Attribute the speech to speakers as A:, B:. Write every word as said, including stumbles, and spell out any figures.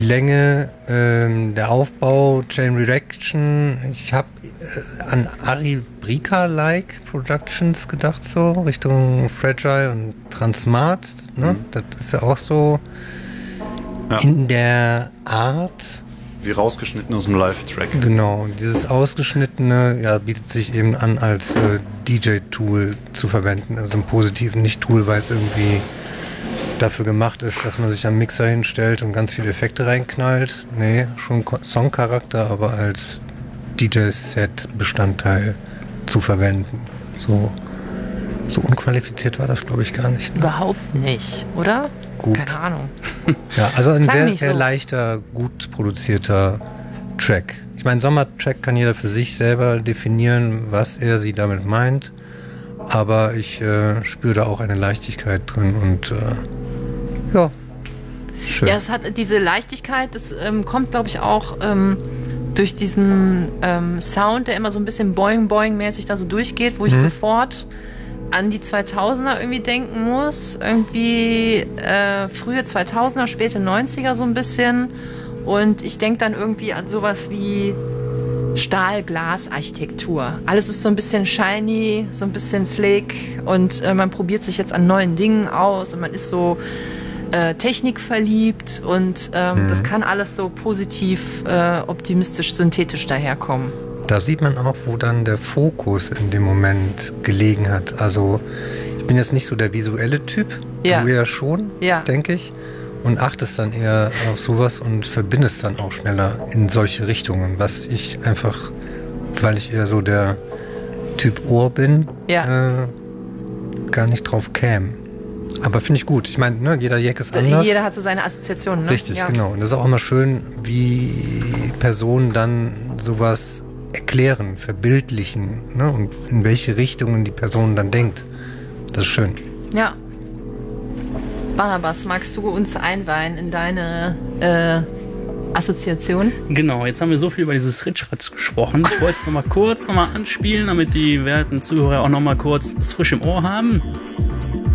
A: Länge, ähm, der Aufbau, Chain Reaction. Ich habe äh, an Ari Brika-like Productions gedacht, so Richtung Fragile und Transmart. Ne? Mhm. Das ist ja auch so ja. in der Art.
B: Wie rausgeschnitten aus dem Live-Track.
A: Genau, dieses Ausgeschnittene ja, bietet sich eben an, als äh, D J-Tool zu verwenden. Also im Positiven, nicht Tool, weil es irgendwie dafür gemacht ist, dass man sich am Mixer hinstellt und ganz viele Effekte reinknallt. Nee, schon Songcharakter, aber als D J-Set-Bestandteil zu verwenden. So, so unqualifiziert war das, glaube ich, gar nicht. Ne?
C: Überhaupt nicht, oder?
A: Gut.
C: Keine Ahnung.
A: Ja, also ein sehr, sehr
C: so.
A: leichter, gut produzierter Track. Ich meine, Sommertrack kann jeder für sich selber definieren, was er sie damit meint. Aber ich äh, spüre da auch eine Leichtigkeit drin und äh, ja, schön.
C: Ja, es hat diese Leichtigkeit, das ähm, kommt, glaube ich, auch ähm, durch diesen ähm, Sound, der immer so ein bisschen Boing-Boing-mäßig da so durchgeht, wo ich mhm. sofort an die zweitausender irgendwie denken muss. Irgendwie äh, frühe zweitausender, späte neunziger so ein bisschen. Und ich denke dann irgendwie an sowas wie Stahl-Glas-Architektur. Alles ist so ein bisschen shiny, so ein bisschen slick und äh, man probiert sich jetzt an neuen Dingen aus und man ist so äh, technikverliebt und ähm, mhm. das kann alles so positiv, äh, optimistisch, synthetisch daherkommen.
A: Da sieht man auch, wo dann der Fokus in dem Moment gelegen hat. Also ich bin jetzt nicht so der visuelle Typ,
C: ja.
A: du eher schon,
C: ja.
A: denke ich. Und achtest dann eher auf sowas und verbindest dann auch schneller in solche Richtungen, was ich einfach, weil ich eher so der Typ Ohr bin,
C: ja.
A: äh, gar nicht drauf käme. Aber finde ich gut. Ich meine, ne, jeder Jack ist anders.
C: Jeder hat so seine Assoziationen, ne?
A: Richtig,
C: ja.
A: genau. Und das ist auch immer schön, wie Personen dann sowas erklären, verbildlichen, ne? Und in welche Richtungen die Person dann denkt. Das ist schön.
C: Ja. Barnabas, magst du uns einweihen in deine äh, Assoziation?
D: Genau, jetzt haben wir so viel über dieses Ritschratz gesprochen. Ich wollte es nochmal kurz nochmal anspielen, damit die werten Zuhörer auch nochmal kurz das frisch im Ohr haben.